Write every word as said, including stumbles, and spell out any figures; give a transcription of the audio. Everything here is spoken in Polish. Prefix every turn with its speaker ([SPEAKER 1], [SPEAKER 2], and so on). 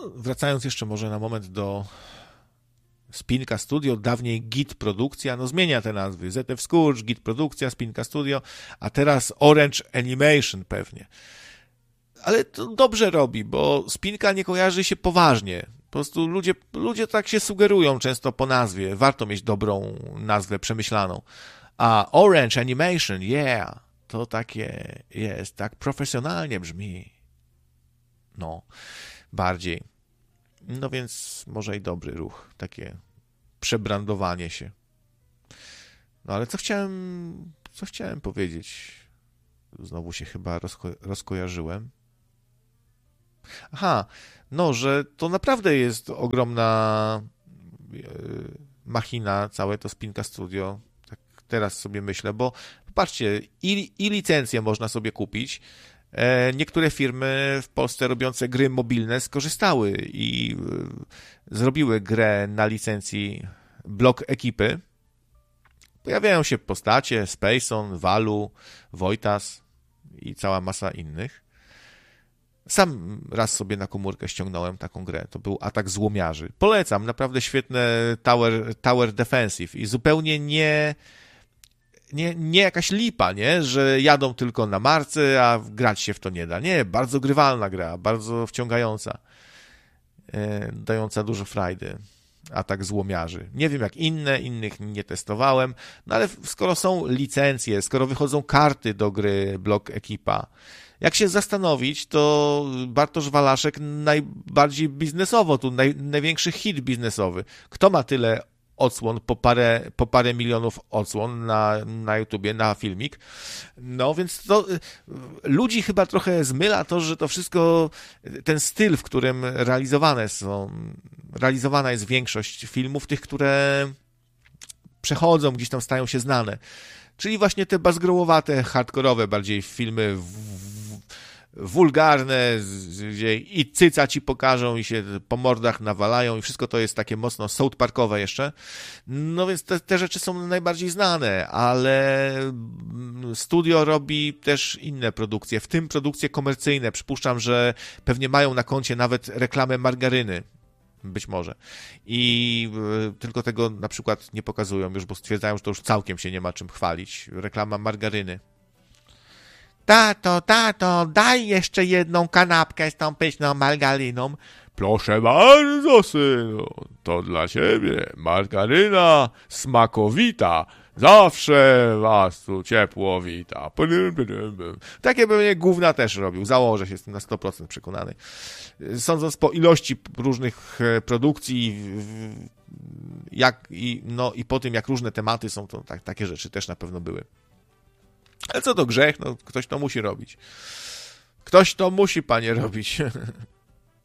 [SPEAKER 1] wracając jeszcze może na moment do Spinka Studio, dawniej Git Produkcja, no zmienia te nazwy, Z F Scourge, Git Produkcja, Spinka Studio, a teraz Orange Animation pewnie. Ale to dobrze robi, bo Spinka nie kojarzy się poważnie. Po prostu ludzie, ludzie tak się sugerują często po nazwie. Warto mieć dobrą nazwę, przemyślaną. A Orange Animation, yeah, to takie jest, tak profesjonalnie brzmi. No, bardziej. No więc może i dobry ruch, takie przebrandowanie się. No ale co chciałem, co chciałem powiedzieć? Znowu się chyba rozko- rozkojarzyłem. Aha, no, że to naprawdę jest ogromna yy, machina, całe to Spinka Studio. Tak teraz sobie myślę, bo popatrzcie, i, i licencję można sobie kupić. E, niektóre firmy w Polsce robiące gry mobilne skorzystały i yy, zrobiły grę na licencji Blok Ekipy. Pojawiają się postacie, Spacon, Walu, Wojtas i cała masa innych. Sam raz sobie na komórkę ściągnąłem taką grę. To był Atak Złomiarzy. Polecam, naprawdę świetne tower, tower defensive i zupełnie nie, nie, nie jakaś lipa, nie? Że jadą tylko na marce, a grać się w to nie da. Nie, bardzo grywalna gra, bardzo wciągająca, e, dająca dużo frajdy. Atak Złomiarzy. Nie wiem jak inne, innych nie testowałem, no ale skoro są licencje, skoro wychodzą karty do gry Blok Ekipa, jak się zastanowić, to Bartosz Walaszek najbardziej biznesowo, tu naj, największy hit biznesowy. Kto ma tyle odsłon, po parę, po parę milionów odsłon na, na YouTubie, na filmik? No więc to ludzi chyba trochę zmyla to, że to wszystko, ten styl, w którym realizowane są, realizowana jest większość filmów, tych, które przechodzą, gdzieś tam stają się znane. Czyli właśnie te bazgrołowate, hardkorowe bardziej filmy w, w, wulgarne, gdzie i cyca ci pokażą i się po mordach nawalają i wszystko to jest takie mocno South Parkowe jeszcze. No więc te, te rzeczy są najbardziej znane, ale studio robi też inne produkcje, w tym produkcje komercyjne. Przypuszczam, że pewnie mają na koncie nawet reklamę margaryny. Być może. I y, tylko tego na przykład nie pokazują już, bo stwierdzają, że to już całkiem się nie ma czym chwalić. Reklama margaryny. Tato, tato, daj jeszcze jedną kanapkę z tą pyszną margaryną. Proszę bardzo, synu, to dla ciebie margaryna smakowita. Zawsze was tu ciepło wita. Takie pewnie gówna też robił. Założę się, jestem na sto procent przekonany. Sądząc po ilości różnych produkcji jak, i, no, i po tym, jak różne tematy są, to tak, takie rzeczy też na pewno były. Ale co to grzech? No, ktoś to musi robić. Ktoś to musi, panie, robić.